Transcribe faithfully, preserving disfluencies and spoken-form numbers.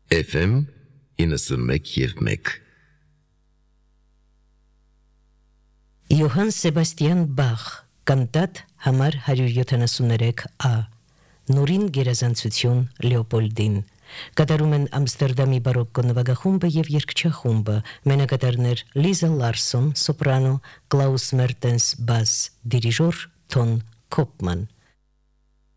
Էֆ էմ իննսունմեկ և մեկ Յոհան Սեբաստիան Բախ, կանտատ համար հարյուր յոթանասուններեք Ա, Նորին գերազանցություն Լեոպոլդին, կատարում են Ամստերդամի բարոկկո նվագախումբը և երգչախումբը, մենակատարներ Լիզա Լարսոն, սոպրանո, Կլաուս Մերտենս, բաս, դիրիժոր Թոն Քոպման։